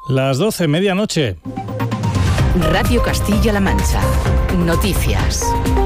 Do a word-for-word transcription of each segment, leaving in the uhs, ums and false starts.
Las doce, medianoche. Radio Castilla-La Mancha. Noticias.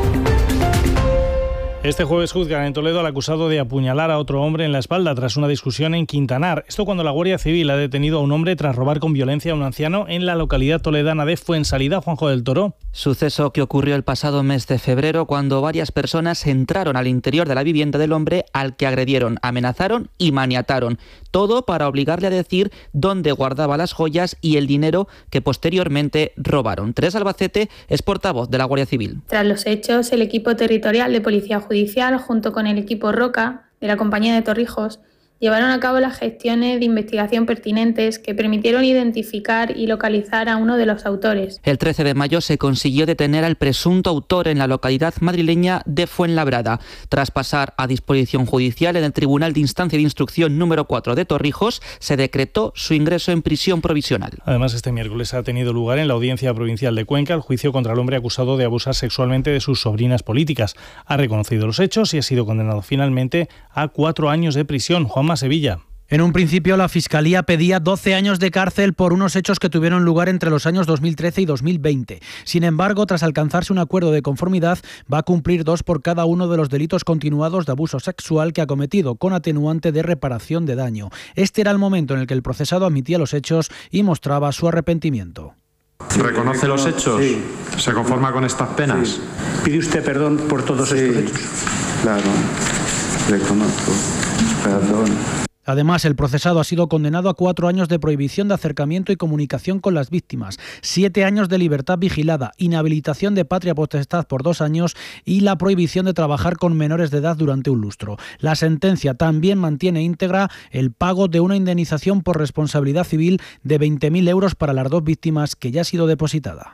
Este jueves juzgan en Toledo al acusado de apuñalar a otro hombre en la espalda tras una discusión en Quintanar. Esto cuando la Guardia Civil ha detenido a un hombre tras robar con violencia a un anciano en la localidad toledana de Fuensalida. Juanjo del Toro. Suceso que ocurrió el pasado mes de febrero cuando varias personas entraron al interior de la vivienda del hombre al que agredieron, amenazaron y maniataron. Todo para obligarle a decir dónde guardaba las joyas y el dinero que posteriormente robaron. Teresa Albacete es portavoz de la Guardia Civil. Tras los hechos, el equipo territorial de Policía Judicial, junto con el equipo Roca de la Compañía de Torrijos, llevaron a cabo las gestiones de investigación pertinentes que permitieron identificar y localizar a uno de los autores. El trece de mayo se consiguió detener al presunto autor en la localidad madrileña de Fuenlabrada. Tras pasar a disposición judicial en el Tribunal de Instancia de Instrucción número cuatro de Torrijos, se decretó su ingreso en prisión provisional. Además, este miércoles ha tenido lugar en la Audiencia Provincial de Cuenca el juicio contra el hombre acusado de abusar sexualmente de sus sobrinas políticas. Ha reconocido los hechos y ha sido condenado finalmente a cuatro años de prisión. Juan Sevilla. En un principio, la Fiscalía pedía doce años de cárcel por unos hechos que tuvieron lugar entre los años dos mil trece y dos mil veinte. Sin embargo, tras alcanzarse un acuerdo de conformidad, va a cumplir dos por cada uno de los delitos continuados de abuso sexual que ha cometido, con atenuante de reparación de daño. Este era el momento en el que el procesado admitía los hechos y mostraba su arrepentimiento. ¿Reconoce los hechos? Sí. ¿Se conforma con estas penas? Sí. ¿Pide usted perdón por todos sí, estos hechos? Claro, reconozco. Perdón. Además, el procesado ha sido condenado a cuatro años de prohibición de acercamiento y comunicación con las víctimas, siete años de libertad vigilada, inhabilitación de patria potestad por dos años y la prohibición de trabajar con menores de edad durante un lustro. La sentencia también mantiene íntegra el pago de una indemnización por responsabilidad civil de veinte mil euros para las dos víctimas que ya ha sido depositada.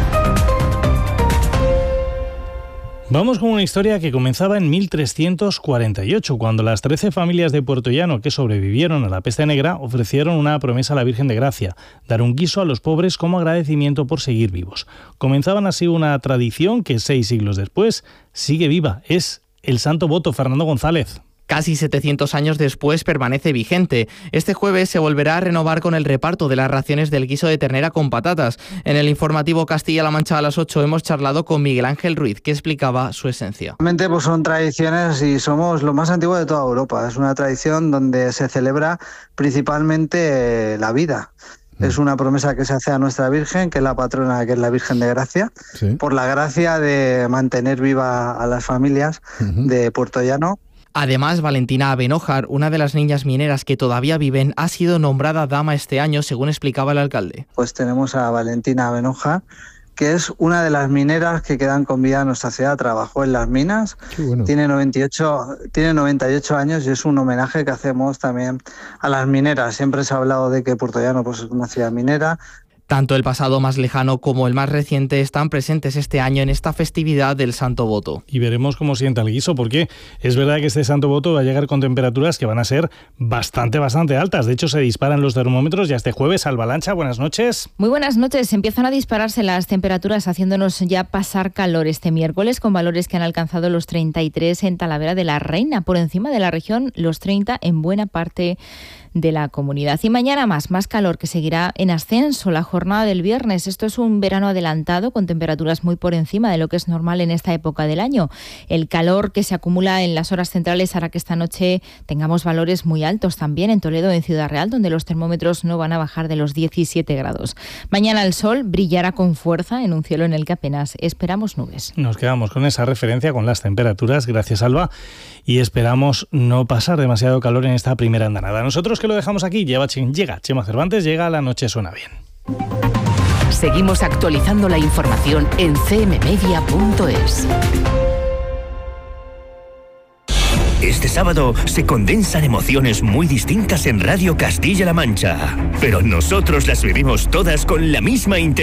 Vamos con una historia que comenzaba en mil trescientos cuarenta y ocho, cuando las trece familias de Puertollano que sobrevivieron a la peste negra ofrecieron una promesa a la Virgen de Gracia, dar un guiso a los pobres como agradecimiento por seguir vivos. Comenzaban así una tradición que seis siglos después sigue viva, es el Santo Voto. Fernando González. Casi setecientos años después permanece vigente. Este jueves se volverá a renovar con el reparto de las raciones del guiso de ternera con patatas. En el informativo Castilla-La Mancha a las ocho hemos charlado con Miguel Ángel Ruiz, que explicaba su esencia. Realmente pues son tradiciones y somos lo más antiguo de toda Europa. Es una tradición donde se celebra principalmente la vida. Es una promesa que se hace a nuestra Virgen, que es la patrona, que es la Virgen de Gracia, sí. Por la gracia de mantener viva a las familias uh-huh. de Puertollano. Además, Valentina Abenojar, una de las niñas mineras que todavía viven, ha sido nombrada dama este año, según explicaba el alcalde. Pues tenemos a Valentina Abenojar, que es una de las mineras que quedan con vida en nuestra ciudad. Trabajó en las minas, bueno. tiene, noventa y ocho, tiene noventa y ocho años y es un homenaje que hacemos también a las mineras. Siempre se ha hablado de que Puertollano pues, es una ciudad minera. Tanto el pasado más lejano como el más reciente están presentes este año en esta festividad del Santo Voto. Y veremos cómo sienta el guiso, porque es verdad que este Santo Voto va a llegar con temperaturas que van a ser bastante, bastante altas. De hecho, se disparan los termómetros ya este jueves. Alba Lancha, buenas noches. Muy buenas noches. Empiezan a dispararse las temperaturas, haciéndonos ya pasar calor este miércoles, con valores que han alcanzado los treinta y tres en Talavera de la Reina, por encima de la región, los treinta en buena parte de la comunidad. Y mañana más, más calor, que seguirá en ascenso la jornada del viernes. Esto es un verano adelantado con temperaturas muy por encima de lo que es normal en esta época del año. El calor que se acumula en las horas centrales hará que esta noche tengamos valores muy altos también en Toledo, en Ciudad Real, donde los termómetros no van a bajar de los diecisiete grados. Mañana el sol brillará con fuerza en un cielo en el que apenas esperamos nubes. Nos quedamos con esa referencia, con las temperaturas. Gracias, Alba. Y esperamos no pasar demasiado calor en esta primera andanada. Nosotros que lo dejamos aquí, llega Chema Cervantes, llega La Noche Suena Bien. Seguimos actualizando la información en c m media punto es. Este sábado se condensan emociones muy distintas en Radio Castilla-La Mancha, pero nosotros las vivimos todas con la misma intensidad.